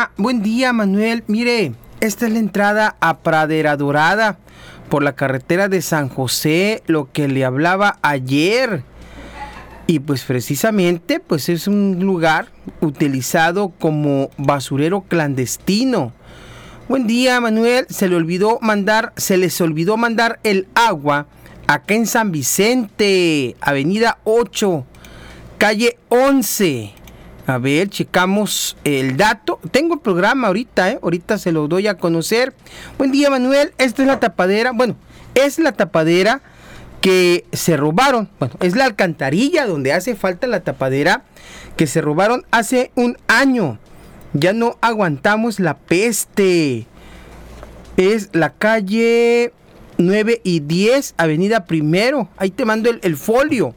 buen día, Manuel. Mire, esta es la entrada a Pradera Dorada por la carretera de San José, lo que le hablaba ayer. Y pues precisamente pues es un lugar utilizado como basurero clandestino. Buen día, Manuel. Se les olvidó mandar el agua acá en San Vicente, avenida 8, calle 11. A ver, checamos el dato. Tengo el programa ahorita se lo doy a conocer. Buen día, Manuel. Esta es la tapadera. Bueno, es la tapadera que se robaron. Bueno, es la alcantarilla donde hace falta la tapadera que se robaron hace un año. Ya no aguantamos la peste. Es la calle 9 y 10, avenida Primero. Ahí te mando el folio.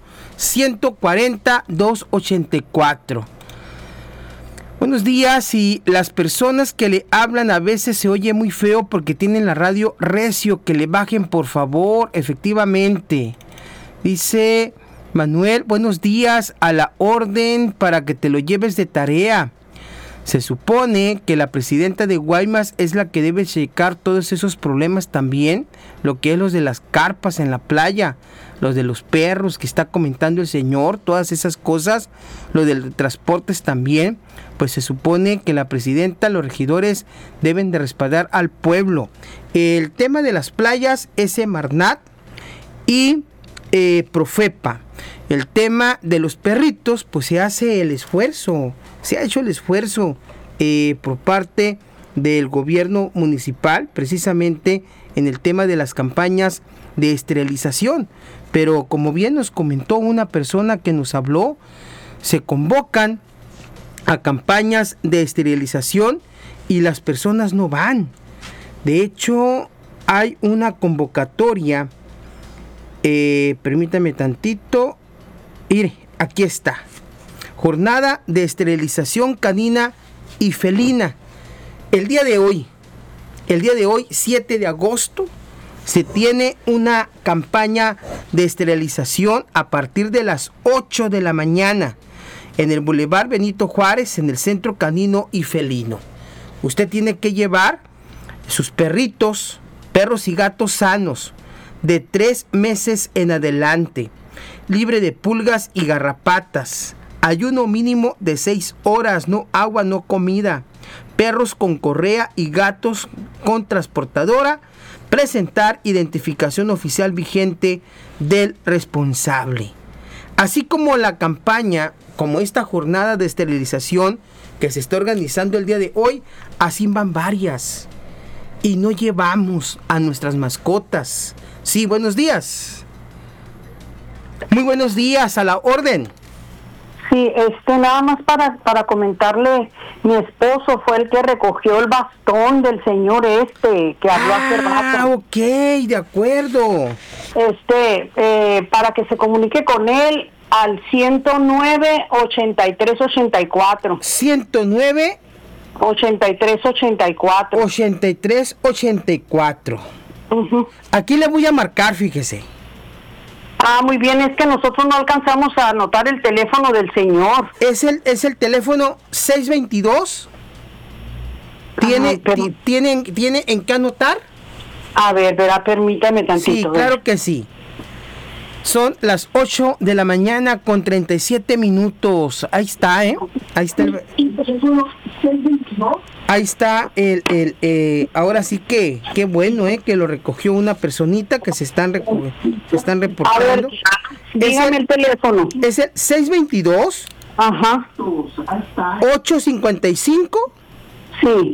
140-284. Buenos días. Y las personas que le hablan a veces se oye muy feo porque tienen la radio recio. Que le bajen, por favor. Efectivamente. Dice Manuel, buenos días, a la orden para que te lo lleves de tarea. Se supone que la presidenta de Guaymas es la que debe checar todos esos problemas también, lo que es los de las carpas en la playa, los de los perros que está comentando el señor, todas esas cosas, lo de los transportes también. Pues se supone que la presidenta, los regidores deben de respaldar al pueblo. El tema de las playas es Semarnat y Profepa. El tema de los perritos, pues se hace el esfuerzo, se ha hecho el esfuerzo por parte del gobierno municipal, precisamente en el tema de las campañas de esterilización. Pero como bien nos comentó una persona que nos habló, se convocan a campañas de esterilización y las personas no van. De hecho, hay una convocatoria, permítame tantito. Mire, aquí está. Jornada de esterilización canina y felina. El día de hoy, 7 de agosto, se tiene una campaña de esterilización a partir de las 8 de la mañana en el Boulevard Benito Juárez, en el Centro Canino y Felino. Usted tiene que llevar sus perritos, perros y gatos sanos, de 3 meses en adelante, libre de pulgas y garrapatas, ayuno mínimo de 6 horas, no agua, no comida, perros con correa y gatos con transportadora, presentar identificación oficial vigente del responsable. Así como la campaña, como esta jornada de esterilización que se está organizando el día de hoy, así van varias. Y no llevamos a nuestras mascotas. Sí, buenos días. Muy buenos días, a la orden. Sí, nada más para comentarle, mi esposo fue el que recogió el bastón del señor que habló hace rato. Ah, ok, de acuerdo. Para que se comunique con él al 109-8384. 109 8384. 8384. Aquí le voy a marcar, fíjese. Ah, muy bien, es que nosotros no alcanzamos a anotar el teléfono del señor. Es el teléfono 622. ¿Tiene en qué anotar? A ver, verá, permítame tantito. Sí, claro que sí. Son las 8 de la mañana con 37 minutos. Ahí está, Ahí está ahí está ahora sí que, qué bueno, que lo recogió una personita que se están reportando. A ver, dígame el teléfono. Es el 622. Ajá. 855. Sí.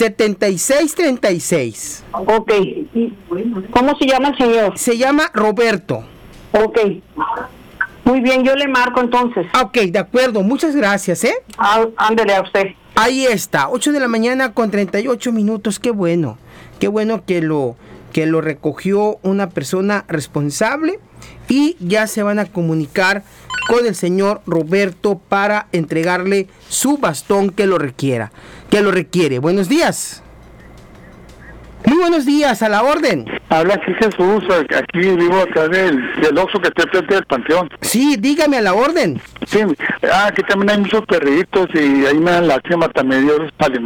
7636. Ok. ¿Cómo se llama el señor? Se llama Roberto. Ok. Muy bien, yo le marco entonces. Ok, de acuerdo. Muchas gracias, Ándele a usted. Ahí está, 8 de la mañana con 38 minutos. Qué bueno que lo recogió una persona responsable y ya se van a comunicar con el señor Roberto para entregarle su bastón que lo requiere. Buenos días. Muy buenos días, a la orden. Habla aquí Jesús, aquí vivo acá del Oxxo que está frente del Panteón. Sí, dígame, a la orden. Sí, aquí también hay muchos perritos y ahí me dan lástima, también dio los